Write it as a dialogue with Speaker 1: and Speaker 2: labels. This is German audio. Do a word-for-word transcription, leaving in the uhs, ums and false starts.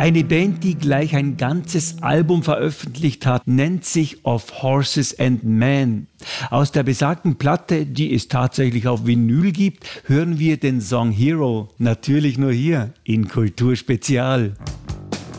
Speaker 1: Eine Band, die gleich ein ganzes Album veröffentlicht hat, nennt sich Of Horses and Men. Aus der besagten Platte, die es tatsächlich auf Vinyl gibt, hören wir den Song Hero. Natürlich nur hier in Kultur Spezial.